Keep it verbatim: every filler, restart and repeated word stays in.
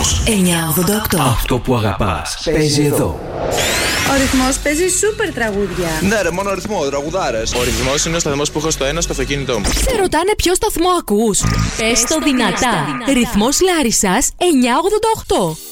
Ρυθμός εννιακόσια ογδόντα οκτώ. Αυτό που αγαπάς παίζει εδώ. Ο Ρυθμός παίζει σούπερ τραγούδια. Ναι, ρε, μόνο ρυθμό, τραγουδάρες. Ο Ρυθμός είναι ο σταθμός που έχω στο ένα στο αυτοκίνητό μου. Σε ρωτάνε ποιο σταθμό ακούς. Πες το δυνατά. Ρυθμός Λάρισσας εννιακόσια ογδόντα οκτώ.